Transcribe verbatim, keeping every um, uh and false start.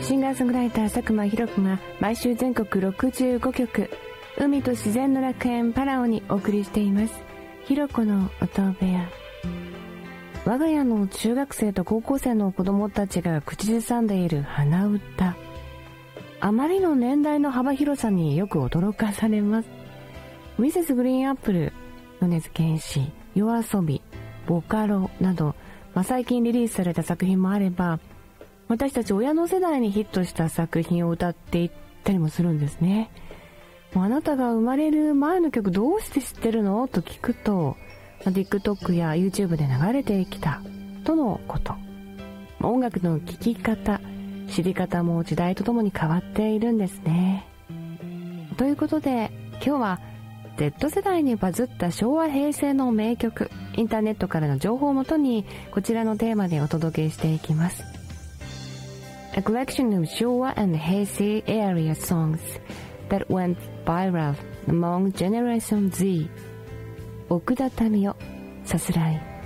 シンガーソングライター佐久間ひろ子が毎週全国ろくじゅうごきょく、海と自然の楽園パラオにお送りしています。ひろ子の音部屋。我が家の中学生と高校生の子供たちが口ずさんでいる鼻歌。あまりの年代の幅広さによく驚かされます。ミセスグリーンアップル、米津玄師、夜遊び、ボカロなど、まあ、最近リリースされた作品もあれば、私たち親の世代にヒットした作品を歌っていったりもするんですね。もうあなたが生まれる前の曲どうして知ってるのと聞くと、まあ、TikTok や YouTube で流れてきたとのこと。まあ、音楽の聴き方、知り方も時代とともに変わっているんですね。ということで今日は Z 世代にバズった昭和平成の名曲、インターネットからの情報をもとにこちらのテーマでお届けしていきます。 A collection of 昭和 and 平成 area songs that went viral among Generation Z。 奥田民生、さすらい。